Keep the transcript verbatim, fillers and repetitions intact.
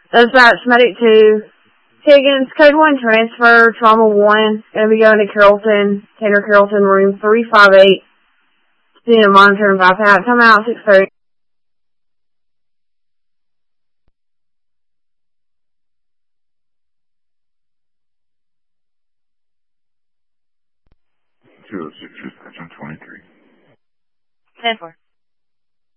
Dispatch, medic two. Higgins, code one transfer, trauma one. Gonna be going to Carrollton, Tanner Carrollton, room three five eight. Seeing a monitor and bypass. Come out six thirty. two oh six, dispatch on twenty-three. ten four.